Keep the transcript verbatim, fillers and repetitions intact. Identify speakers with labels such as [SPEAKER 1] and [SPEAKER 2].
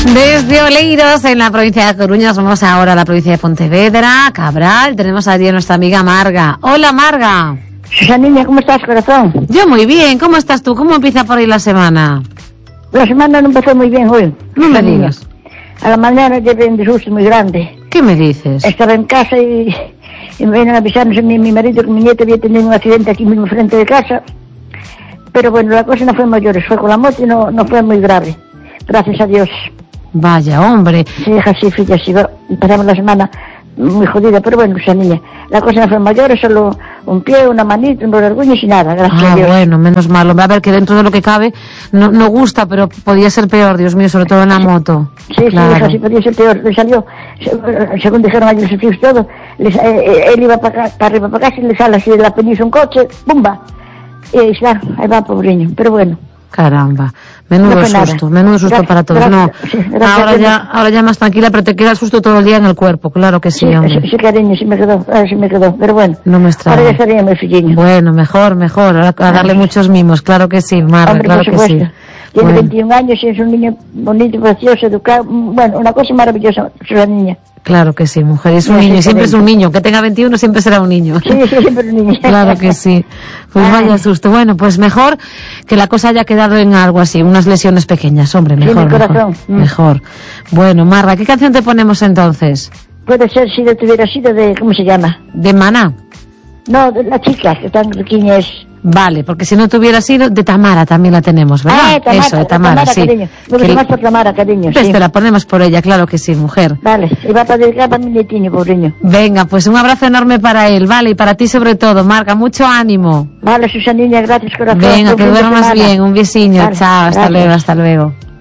[SPEAKER 1] Desde Oleiros, en la provincia de Coruña, nos vamos ahora a la provincia de Pontevedra, Cabral. Tenemos allí a nuestra amiga Marga. Hola, Marga.
[SPEAKER 2] Susanina, ¿cómo estás, corazón?
[SPEAKER 1] Yo muy bien. ¿Cómo estás tú? ¿Cómo empieza por ahí la semana?
[SPEAKER 2] La semana no empezó muy bien hoy.
[SPEAKER 1] No me digas.
[SPEAKER 2] A la mañana llevé un disgusto muy grande.
[SPEAKER 1] ¿Qué me dices?
[SPEAKER 2] Estaba en casa y, y me vienen a avisarnos mi, mi marido que mi nieta había tenido un accidente aquí mismo frente de casa. Pero bueno, la cosa no fue mayor, fue con la moto y no, no fue muy grave. Gracias a Dios.
[SPEAKER 1] Vaya, hombre.
[SPEAKER 2] Sí, hija, sí, fui así. Pasamos la semana muy jodida, pero bueno, esa niña. La cosa no fue mayor, solo un pie, una manita, unos rasguños y nada, gracias
[SPEAKER 1] ah,
[SPEAKER 2] a Dios.
[SPEAKER 1] Ah, bueno, menos mal. A ver, que dentro de lo que cabe no, no gusta, pero podía ser peor, Dios mío, sobre todo en la moto.
[SPEAKER 2] Sí,
[SPEAKER 1] claro.
[SPEAKER 2] sí, hija, sí, podía ser peor. Le salió, según dijeron ayer los tíos todo, les, eh, él iba para, para arriba, para casa y le sale así de la peniza un coche, ¡bumba! Y claro, ahí va, pobreño, pero bueno.
[SPEAKER 1] Caramba, menudo
[SPEAKER 2] no
[SPEAKER 1] susto,
[SPEAKER 2] nada.
[SPEAKER 1] menudo susto
[SPEAKER 2] gracias,
[SPEAKER 1] para todos.
[SPEAKER 2] Gracias,
[SPEAKER 1] no,
[SPEAKER 2] sí,
[SPEAKER 1] ahora ya, ahora ya más tranquila, pero te queda el susto todo el día en el cuerpo, claro que sí,
[SPEAKER 2] sí
[SPEAKER 1] hombre.
[SPEAKER 2] Sí, sí, cariño, sí me quedó, ahora sí me quedó, pero bueno.
[SPEAKER 1] No me extraña.
[SPEAKER 2] Ahora ya estaría mi filliño.
[SPEAKER 1] Bueno, mejor, mejor, a, a darle muchos mimos, claro que sí, Marga,
[SPEAKER 2] hombre,
[SPEAKER 1] claro
[SPEAKER 2] por
[SPEAKER 1] que
[SPEAKER 2] supuesto.
[SPEAKER 1] sí.
[SPEAKER 2] Tiene
[SPEAKER 1] Bueno.
[SPEAKER 2] veintiún años y es un niño bonito, precioso, educado, bueno, una cosa maravillosa, su niña.
[SPEAKER 1] Claro que sí, mujer, es un
[SPEAKER 2] Sí,
[SPEAKER 1] niño,
[SPEAKER 2] sí,
[SPEAKER 1] siempre es
[SPEAKER 2] sí.
[SPEAKER 1] un niño, que tenga veintiuno siempre será un niño.
[SPEAKER 2] Sí, sí, siempre un niño.
[SPEAKER 1] Claro que sí. Pues
[SPEAKER 2] Ay.
[SPEAKER 1] vaya susto. Bueno, pues mejor que la cosa haya quedado en algo así, unas lesiones pequeñas, hombre,
[SPEAKER 2] Sí,
[SPEAKER 1] mejor,
[SPEAKER 2] mi
[SPEAKER 1] mejor,
[SPEAKER 2] corazón. Mm.
[SPEAKER 1] mejor. Bueno, Marga, ¿qué canción te ponemos entonces?
[SPEAKER 2] Puede ser si no tuviera sido de, ¿cómo se llama?
[SPEAKER 1] ¿De Maná?
[SPEAKER 2] No, de la chica, que tan riquiña es.
[SPEAKER 1] Vale, porque si no tuviera sido, de Tamara también la tenemos, ¿verdad?
[SPEAKER 2] Ah, Tamara,
[SPEAKER 1] Eso, de Tamara,
[SPEAKER 2] Tamara,
[SPEAKER 1] sí.
[SPEAKER 2] cariño. Me
[SPEAKER 1] Que
[SPEAKER 2] gusta
[SPEAKER 1] el-
[SPEAKER 2] más por Tamara, cariño,
[SPEAKER 1] Pues
[SPEAKER 2] sí.
[SPEAKER 1] te la ponemos por ella, claro que sí, mujer.
[SPEAKER 2] Vale, y va para dedicar para mi nietiño, pobreño.
[SPEAKER 1] Venga, pues un abrazo enorme para él, vale, y para ti sobre todo, Marga, mucho ánimo.
[SPEAKER 2] Vale, Susanina, gracias, corazón.
[SPEAKER 1] Venga,
[SPEAKER 2] Buen
[SPEAKER 1] que
[SPEAKER 2] fin de
[SPEAKER 1] duermas
[SPEAKER 2] semana.
[SPEAKER 1] bien, un besiño,
[SPEAKER 2] Vale,
[SPEAKER 1] chao, hasta
[SPEAKER 2] gracias.
[SPEAKER 1] luego, hasta luego.